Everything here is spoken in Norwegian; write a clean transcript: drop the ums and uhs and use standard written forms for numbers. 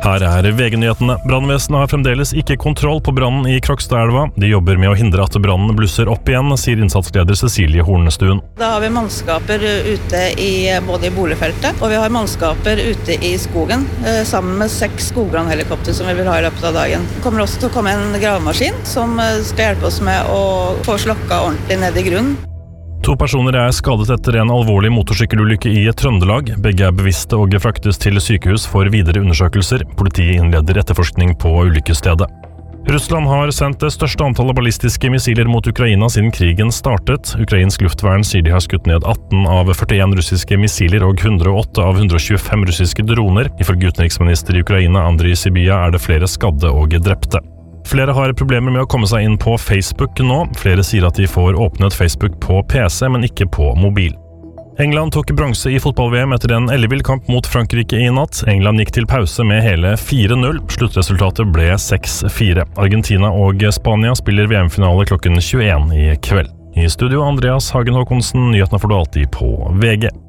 Her VG-nyhetene. Brannvesenet har fremdeles ikke kontroll på brannen i Krokstadelva. De jobber med å hindre at brannen blusser opp igjen, sier innsatsleder Cecilie Hornestuen. Da har vi mannskaper ute både i boligfeltet, og vi har mannskaper ute i skogen, sammen med 6 skogbrannhelikopter som vi vil ha i løpet av dagen. Det kommer også til å komme en gravemaskin som skal hjelpe oss med å få slokka ordentlig ned i grunnen. 2 personer skadet etter en alvorlig motorsykkelulykke i Trøndelag. Begge bevisste og fraktes til sykehus for videre undersøkelser. Politiet innleder etterforskning på ulykkesstedet. Russland har sendt det største antallet ballistiske missiler mot Ukraina siden krigen startet. Ukrainsk luftvern sier de har skutt ned 18 av 41 russiske missiler og 108 av 125 russiske droner. Ifølge utenriksminister i Ukraina, Andriy Sybiha, det flere skadde og drepte. Flere har problemer med å komme seg inn på Facebook nå. Flere sier at de får åpnet Facebook på PC, men ikke på mobil. England tok bronse i fotball-VM etter en ellevill kamp mot Frankrike i natt. England gikk til pause med hele 4-0. Sluttresultatet ble 6-4. Argentina og Spania spiller VM-finale klokken 21 i kveld. I studio Andreas Hagen Håkonsen, nyhetene får du alltid på VG.